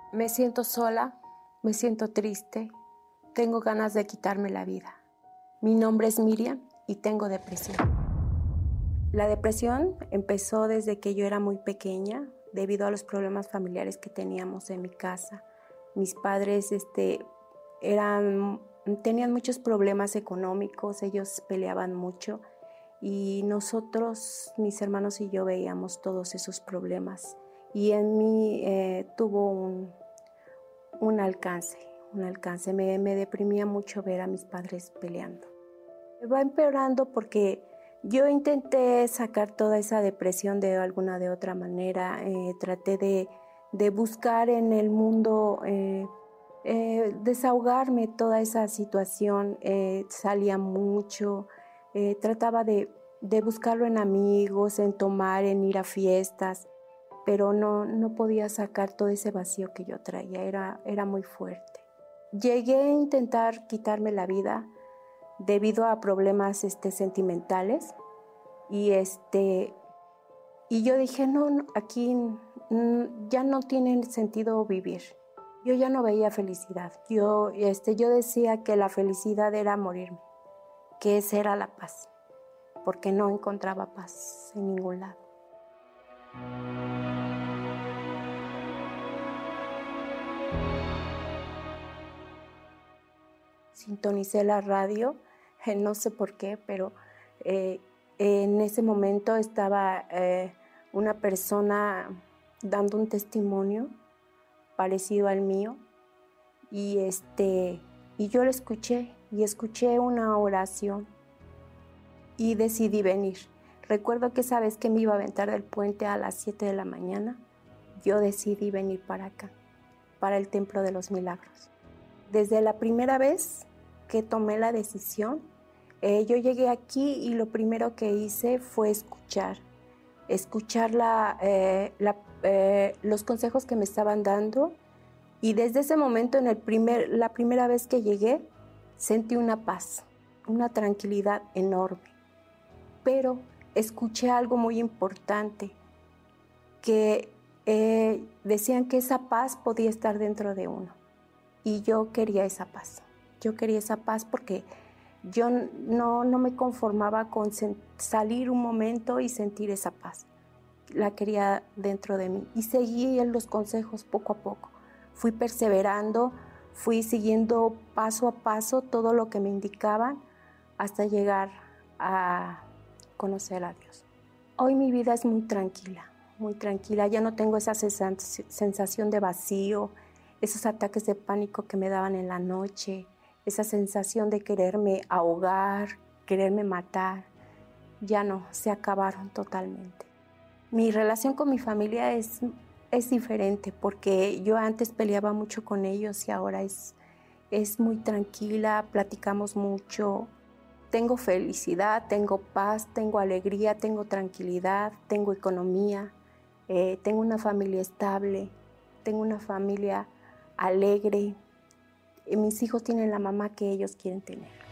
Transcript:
Me siento sola, me siento triste, tengo ganas de quitarme la vida. Mi nombre es Miriam y tengo depresión. La depresión empezó desde que yo era muy pequeña, debido a los problemas familiares que teníamos en mi casa. Mis padres tenían muchos problemas económicos, ellos peleaban mucho y nosotros, mis hermanos y yo, veíamos todos esos problemas. Y en mí tuvo un alcance. Me deprimía mucho ver a mis padres peleando. Va empeorando porque yo intenté sacar toda esa depresión de alguna de otra manera. Traté de buscar en el mundo, desahogarme toda esa situación. Salía mucho, trataba de buscarlo en amigos, en tomar, en ir a fiestas, pero no podía sacar todo ese vacío que yo traía, era muy fuerte. Llegué a intentar quitarme la vida debido a problemas sentimentales y yo dije, no, aquí ya no tiene sentido vivir. Yo ya no veía felicidad. Yo decía que la felicidad era morirme, que esa era la paz, porque no encontraba paz en ningún lado. Sintonicé la radio, no sé por qué, pero en ese momento estaba una persona dando un testimonio parecido al mío y yo lo escuché y escuché una oración y decidí venir. Recuerdo que esa vez que me iba a aventar del puente a las 7 de la mañana, yo decidí venir para acá, para el Templo de los Milagros. Desde la primera vez que tomé la decisión, yo llegué aquí y lo primero que hice fue escuchar los consejos que me estaban dando, y desde ese momento, la primera vez que llegué, sentí una paz, una tranquilidad enorme. Pero escuché algo muy importante, que decían que esa paz podía estar dentro de uno. Y yo quería esa paz. Yo quería esa paz porque yo no me conformaba con salir un momento y sentir esa paz. La quería dentro de mí. Y seguí los consejos poco a poco. Fui perseverando, fui siguiendo paso a paso todo lo que me indicaban hasta llegar a conocer a Dios. Hoy mi vida es muy tranquila, muy tranquila. Ya no tengo esa sensación de vacío, esos ataques de pánico que me daban en la noche, esa sensación de quererme ahogar, quererme matar. Ya no, se acabaron totalmente. Mi relación con mi familia es diferente, porque yo antes peleaba mucho con ellos y ahora es muy tranquila, platicamos mucho. Tengo felicidad, tengo paz, tengo alegría, tengo tranquilidad, tengo economía, tengo una familia estable, tengo una familia alegre. Mis hijos tienen la mamá que ellos quieren tener.